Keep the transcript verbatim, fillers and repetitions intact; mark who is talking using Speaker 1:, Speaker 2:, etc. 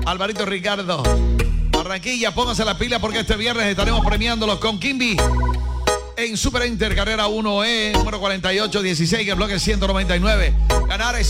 Speaker 1: Alvarito Ricardo. Barranquilla, pónganse la pila porque este viernes estaremos premiándolos con Kimby en Super Enter, carrera uno E, número cuarenta y ocho dieciséis, el bloque ciento noventa y nueve. Ganar es